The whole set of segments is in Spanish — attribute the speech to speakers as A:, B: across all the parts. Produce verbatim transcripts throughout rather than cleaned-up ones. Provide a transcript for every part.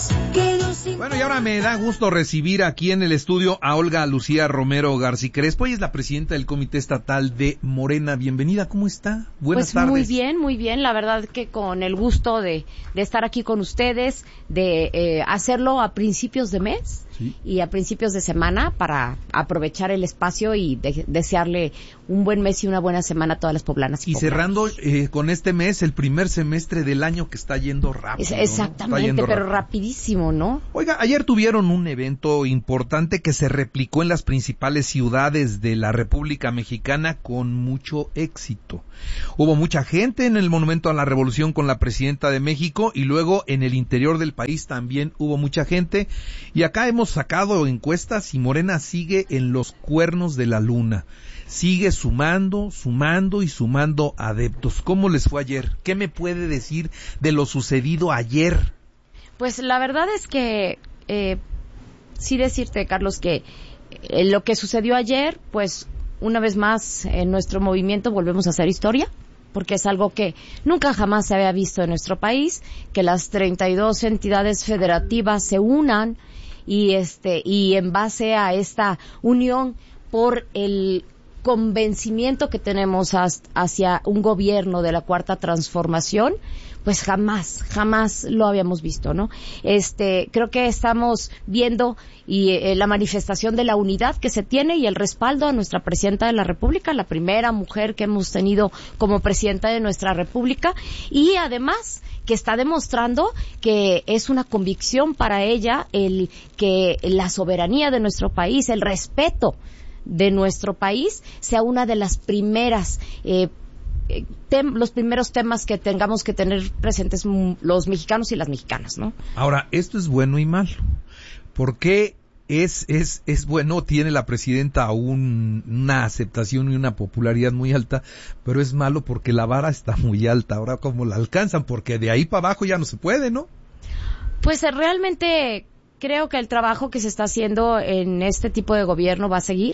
A: Bueno, y ahora me da gusto recibir aquí en el estudio a Olga Lucía Romero García Crespo. Ella es la presidenta del Comité Estatal de Morena. Bienvenida, ¿cómo está? Buenas
B: pues
A: tardes.
B: Muy bien, muy bien. La verdad que con el gusto de, de estar aquí con ustedes, de eh, hacerlo a principios de mes. Sí. Y a principios de semana para aprovechar el espacio y de, desearle un buen mes y una buena semana a todas las poblanas. Y,
A: y cerrando eh, con este mes, el primer semestre del año que está yendo rápido.
B: Es, exactamente,
A: ¿no? Está yendo
B: pero
A: rápido.
B: rapidísimo, ¿no?
A: Oiga, ayer tuvieron un evento importante que se replicó en las principales ciudades de la República Mexicana con mucho éxito. Hubo mucha gente en el Monumento a la Revolución con la Presidenta de México y luego en el interior del país también hubo mucha gente. Y acá hemos sacado encuestas y Morena sigue en los cuernos de la luna. Sigue sumando, sumando y sumando adeptos. ¿Cómo les fue ayer? ¿Qué me puede decir de lo sucedido ayer?
B: Pues la verdad es que eh, sí decirte, Carlos, que eh, lo que sucedió ayer, pues una vez más en nuestro movimiento volvemos a hacer historia, porque es algo que nunca jamás se había visto en nuestro país, que las treinta y dos entidades federativas se unan y este y en base a esta unión por el convencimiento que tenemos hacia un gobierno de la Cuarta Transformación, pues jamás, jamás lo habíamos visto, ¿no? Este, creo que estamos viendo y eh, la manifestación de la unidad que se tiene y el respaldo a nuestra Presidenta de la República, la primera mujer que hemos tenido como Presidenta de nuestra República, y además que está demostrando que es una convicción para ella el que la soberanía de nuestro país, el respeto de nuestro país sea una de las primeras eh, Tem, los primeros temas que tengamos que tener presentes los mexicanos y las mexicanas, ¿no?
A: Ahora, esto es bueno y malo. ¿Por qué es es es bueno? Tiene la presidenta un, una aceptación y una popularidad muy alta, pero es malo porque la vara está muy alta. Ahora, ¿cómo la alcanzan? Porque de ahí para abajo ya no se puede, ¿no?
B: Pues eh, realmente creo que el trabajo que se está haciendo en este tipo de gobierno va a seguir.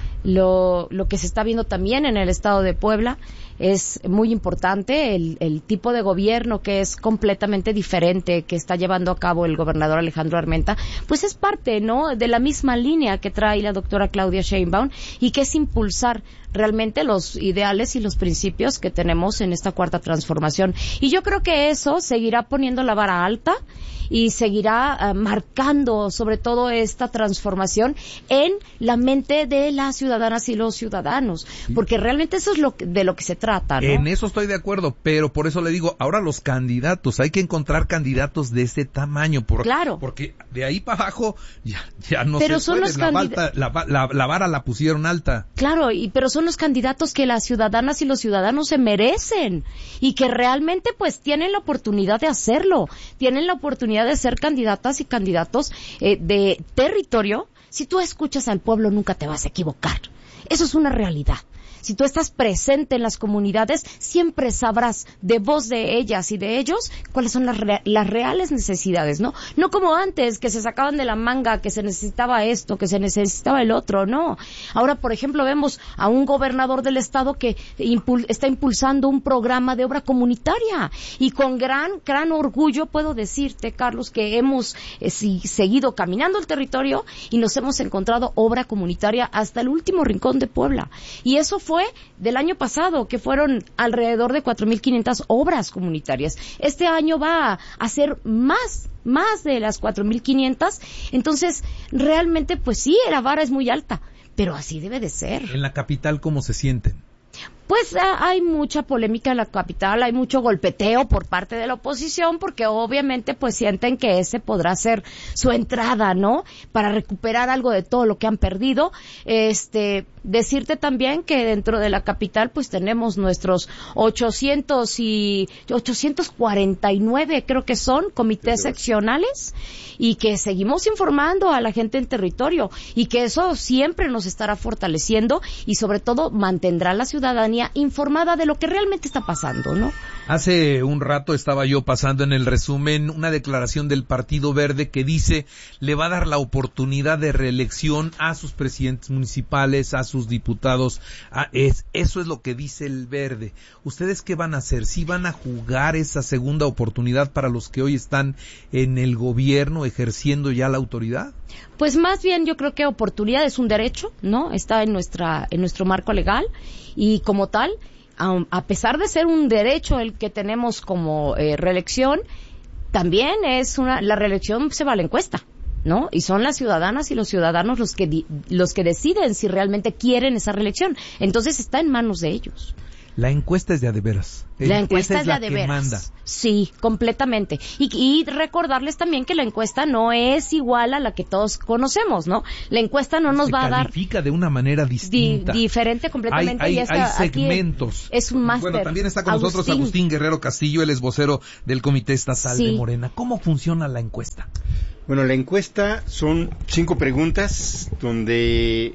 B: Lo, lo que se está viendo también en el estado de Puebla es muy importante, el, el tipo de gobierno que es completamente diferente que está llevando a cabo el gobernador Alejandro Armenta, pues es parte, ¿no?, de la misma línea que trae la doctora Claudia Sheinbaum y que es impulsar realmente los ideales y los principios que tenemos en esta Cuarta Transformación. Y yo creo que eso seguirá poniendo la vara alta y seguirá uh, marcando sobre todo esta transformación en la mente de las ciudadanas y los ciudadanos, sí, porque realmente eso es lo que, de lo que se trata, ¿no?
A: En eso estoy de acuerdo, pero por eso le digo, ahora los candidatos, hay que encontrar candidatos de ese tamaño, por,
B: claro,
A: porque de ahí para abajo ya, ya no
B: pero
A: se
B: son
A: puede,
B: los
A: la,
B: candid-
A: balta, la, la, la vara la pusieron alta.
B: Claro, y pero son los candidatos que las ciudadanas y los ciudadanos se merecen y que realmente pues tienen la oportunidad de hacerlo, tienen la oportunidad de ser candidatas y candidatos eh, de territorio. Si tú escuchas al pueblo nunca te vas a equivocar. Eso es una realidad. Si tú estás presente en las comunidades, siempre sabrás de voz de ellas y de ellos cuáles son las, re- las reales necesidades, ¿no? No como antes, que se sacaban de la manga, que se necesitaba esto, que se necesitaba el otro, no. Ahora, por ejemplo, vemos a un gobernador del estado que impul- está impulsando un programa de obra comunitaria y con gran, gran orgullo puedo decirte, Carlos, que hemos eh, si, seguido caminando el territorio y nos hemos encontrado obra comunitaria hasta el último rincón de Puebla. Y eso fue fue del año pasado, que fueron alrededor de cuatro mil quinientas obras comunitarias. Este año va a ser más, más de las cuatro mil quinientas. Entonces, realmente, pues sí, la vara es muy alta, pero así debe de ser.
A: En la capital, ¿cómo se sienten?
B: Pues ah, hay mucha polémica en la capital, hay mucho golpeteo por parte de la oposición, porque obviamente pues sienten que ese podrá ser su entrada, ¿no?, para recuperar algo de todo lo que han perdido. Este, decirte también que dentro de la capital pues tenemos nuestros ochocientos y ochocientos cuarenta y nueve, creo que son, comités seccionales, y que seguimos informando a la gente en territorio, y que eso siempre nos estará fortaleciendo y sobre todo mantendrá a la ciudadanía informada de lo que realmente está pasando, ¿no?
A: Hace un rato estaba yo pasando en el resumen una declaración del Partido Verde que dice le va a dar la oportunidad de reelección a sus presidentes municipales, a sus diputados. A, es, eso es lo que dice el Verde. ¿Ustedes qué van a hacer? ¿Sí van a jugar esa segunda oportunidad para los que hoy están en el gobierno ejerciendo ya la autoridad?
B: Pues más bien yo creo que oportunidad es un derecho, ¿no? Está en nuestra en nuestro marco legal y como tal, a pesar de ser un derecho el que tenemos como eh, reelección, también es una, la reelección se va a la encuesta, ¿no? Y son las ciudadanas y los ciudadanos los que di, los que deciden si realmente quieren esa reelección. Entonces está en manos de ellos.
A: La encuesta es de a de veras.
B: La encuesta es
A: la
B: de a de
A: que
B: veras.
A: Manda.
B: Sí, completamente. Y, y recordarles también que la encuesta no es igual a la que todos conocemos, ¿no? La encuesta no
A: Se
B: nos va a dar...
A: califica de una manera distinta.
B: Di, diferente completamente.
A: Hay, hay,
B: y esta,
A: hay segmentos.
B: Es un máster.
A: Bueno, también está con Agustín. nosotros Agustín Guerrero Castillo, él es vocero del Comité Estatal sí. de Morena. ¿Cómo funciona la encuesta?
C: Bueno, la encuesta son cinco preguntas donde...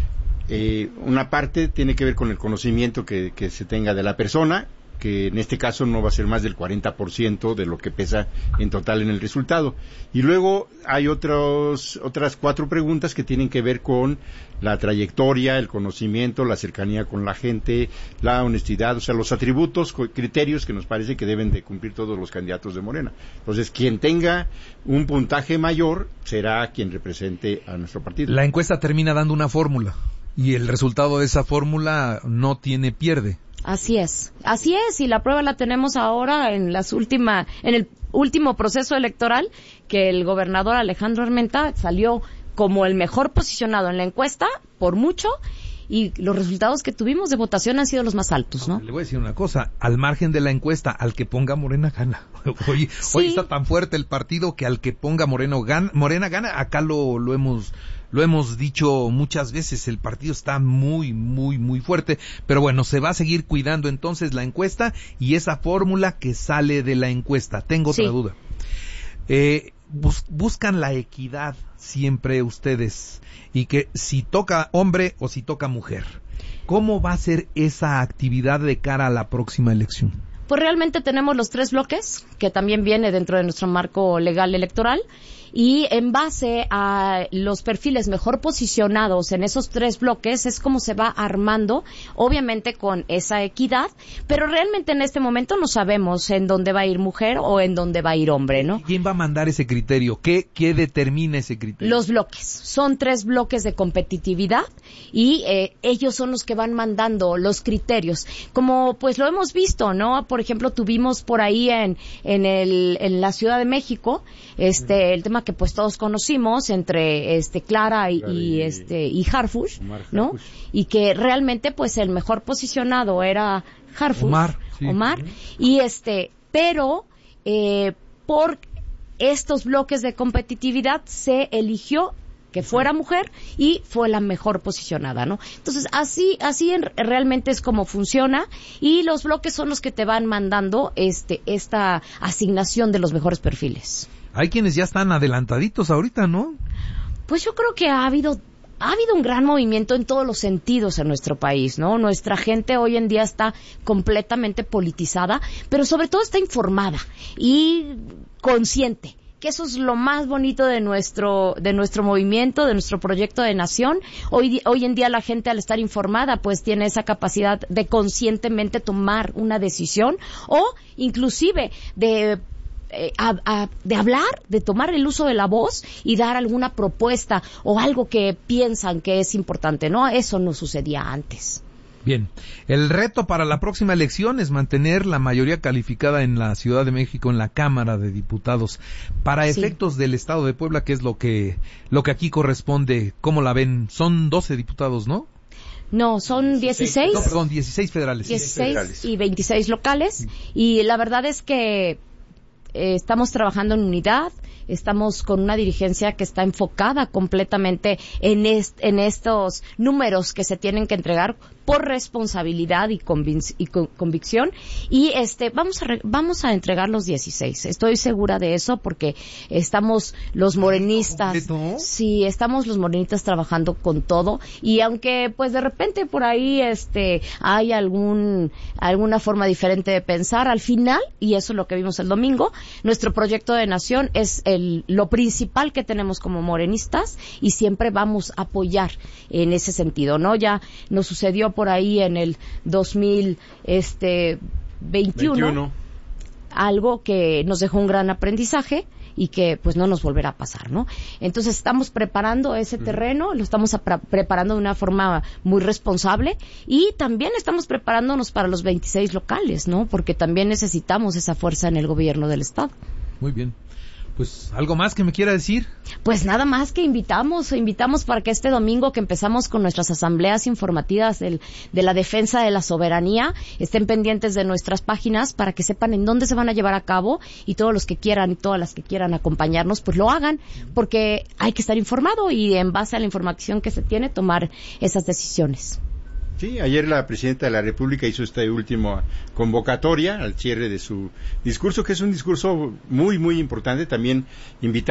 C: Eh, una parte tiene que ver con el conocimiento que, que se tenga de la persona, que en este caso no va a ser más del cuarenta por ciento de lo que pesa en total en el resultado. Y luego hay otros, otras cuatro preguntas que tienen que ver con la trayectoria, el conocimiento, la cercanía con la gente, la honestidad, o sea, los atributos, criterios que nos parece que deben de cumplir todos los candidatos de Morena. Entonces, quien tenga un puntaje mayor será quien represente a nuestro partido.
A: La encuesta termina dando una fórmula. Y el resultado de esa fórmula no tiene pierde.
B: Así es, así es, y la prueba la tenemos ahora en las última, en el último proceso electoral, que el gobernador Alejandro Armenta salió como el mejor posicionado en la encuesta, por mucho, y los resultados que tuvimos de votación han sido los más altos, ¿no?
A: Le voy a decir una cosa, al margen de la encuesta, al que ponga Morena gana. Hoy,
B: sí.
A: hoy está tan fuerte el partido que al que ponga Moreno gana, Morena gana, acá lo, lo hemos... Lo hemos dicho muchas veces, el partido está muy, muy, muy fuerte, pero bueno, se va a seguir cuidando entonces la encuesta y esa fórmula que sale de la encuesta. Tengo
B: sí.
A: otra duda. Eh, bus- buscan la equidad siempre ustedes y que si toca hombre o si toca mujer. ¿Cómo va a ser esa actividad de cara a la próxima elección?
B: Pues realmente tenemos los tres bloques, que también viene dentro de nuestro marco legal electoral, y en base a los perfiles mejor posicionados en esos tres bloques es como se va armando, obviamente con esa equidad, pero realmente en este momento no sabemos en dónde va a ir mujer o en dónde va a ir hombre, ¿no?
A: ¿Quién va a mandar ese criterio? ¿Qué, qué determina ese criterio?
B: Los bloques. Son tres bloques de competitividad y eh, ellos son los que van mandando los criterios. Como pues lo hemos visto, ¿no? Por ejemplo, tuvimos por ahí en, en, el, en la Ciudad de México este el tema que pues todos conocimos entre este Clara y, claro, y, y este y Harfuch, ¿no? Harfuch. Y que realmente pues el mejor posicionado era Harfuch,
A: Omar, sí.
B: Omar y este, pero eh, por estos bloques de competitividad se eligió que fuera mujer y fue la mejor posicionada, ¿no? Entonces, así así en, realmente es como funciona y los bloques son los que te van mandando este esta asignación de los mejores perfiles.
A: Hay quienes ya están adelantaditos ahorita, ¿no?
B: Pues yo creo que ha habido ha habido un gran movimiento en todos los sentidos en nuestro país, ¿no? Nuestra gente hoy en día está completamente politizada, pero sobre todo está informada y consciente, que eso es lo más bonito de nuestro de nuestro movimiento, de nuestro proyecto de nación. Hoy hoy en día la gente, al estar informada, pues tiene esa capacidad de conscientemente tomar una decisión o inclusive de Eh, a, a, de hablar, de tomar el uso de la voz y dar alguna propuesta o algo que piensan que es importante, ¿no? Eso no sucedía antes.
A: Bien, el reto para la próxima elección es mantener la mayoría calificada en la Ciudad de México, en la Cámara de Diputados. Para sí. efectos del Estado de Puebla, que es lo que lo que aquí corresponde, ¿cómo la ven? Son doce diputados, ¿no?
B: No, son dieciséis.
A: No, perdón, dieciséis federales.
B: dieciséis
C: federales.
B: Y veintiséis locales. Y la verdad es que eh, estamos trabajando en unidad, estamos con una dirigencia que está enfocada completamente en, est en estos números que se tienen que entregar por responsabilidad y, convic y con convicción, y este vamos a vamos a entregar los dieciséis. Estoy segura de eso porque estamos los morenistas, sí, estamos los morenistas trabajando con todo, y aunque pues de repente por ahí este hay algún alguna forma diferente de pensar, al final, y eso es lo que vimos el domingo, nuestro proyecto de nación es el lo principal que tenemos como morenistas, y siempre vamos a apoyar en ese sentido, ¿no? Ya nos sucedió por ahí en el dos mil veintiuno, veintiuno, algo que nos dejó un gran aprendizaje y que pues no nos volverá a pasar, ¿no? Entonces estamos preparando ese terreno, lo estamos preparando de una forma muy responsable, y también estamos preparándonos para los veintiséis locales, ¿no? Porque también necesitamos esa fuerza en el gobierno del estado.
A: Muy bien. Pues, ¿algo más que me quiera decir?
B: Pues nada más que invitamos, invitamos para que este domingo que empezamos con nuestras asambleas informativas del, de la defensa de la soberanía, estén pendientes de nuestras páginas para que sepan en dónde se van a llevar a cabo, y todos los que quieran y todas las que quieran acompañarnos, pues lo hagan, porque hay que estar informado y en base a la información que se tiene, tomar esas decisiones.
C: Sí, ayer la Presidenta de la República hizo esta última convocatoria al cierre de su discurso, que es un discurso muy, muy importante. También invitar